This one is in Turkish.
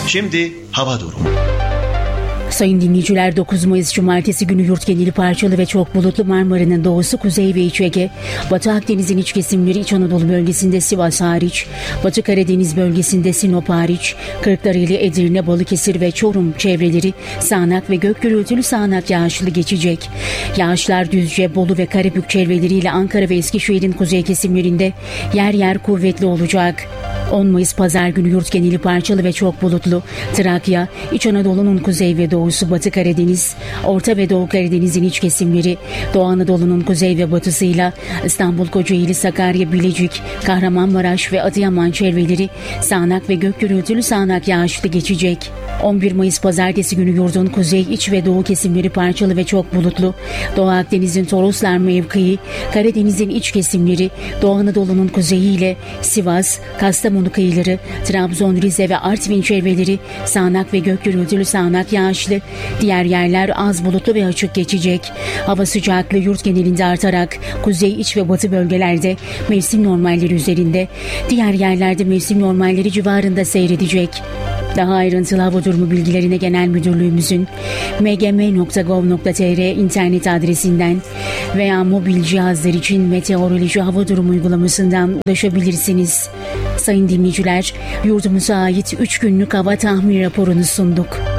Şimdi hava durumu. Sayın dinleyiciler, 9 Mayıs Cumartesi günü yurt geneli parçalı ve çok bulutlu. Marmara'nın doğusu, kuzey ve iç Ege, Batı Akdeniz'in iç kesimleri, İç Anadolu bölgesinde Sivas hariç, Batı Karadeniz bölgesinde Sinop hariç, Kırklareli, Edirne, Balıkesir ve Çorum çevreleri sağanak ve gök gürültülü sağanak yağışlı geçecek. Yağışlar Düzce, Bolu ve Karabük çevreleriyle Ankara ve Eskişehir'in kuzey kesimlerinde yer yer kuvvetli olacak. 10 Mayıs Pazar günü yurt geneli parçalı ve çok bulutlu. Trakya, İç Anadolu'nun kuzey ve doğusu, Batı Karadeniz, Orta ve Doğu Karadeniz'in iç kesimleri, Doğu Anadolu'nun kuzey ve batısıyla İstanbul, Kocaeli, Sakarya, Bilecik, Kahramanmaraş ve Adıyaman çevreleri sağanak ve gök gürültülü sağanak yağışlı geçecek. 11 Mayıs Pazartesi günü yurdun kuzey, iç ve doğu kesimleri parçalı ve çok bulutlu. Doğu Akdeniz'in Toroslar mevkii, Karadeniz'in iç kesimleri, Doğu Anadolu'nun kuzeyiyle Sivas, Kastamonu kıyıları, Trabzon, Rize ve Artvin çevreleri sağanak ve gök gürültülü sağanak yağışlı. Diğer yerler az bulutlu ve açık geçecek. Hava sıcaklığı yurt genelinde artarak kuzey, iç ve batı bölgelerde mevsim normalleri üzerinde, diğer yerlerde mevsim normalleri civarında seyredecek. Daha ayrıntılı hava durumu bilgilerine Genel Müdürlüğümüzün mgm.gov.tr internet adresinden veya mobil cihazlar için meteoroloji hava durumu uygulamasından ulaşabilirsiniz. Sayın dinleyiciler, yurdumuza ait 3 günlük hava tahmin raporunu sunduk.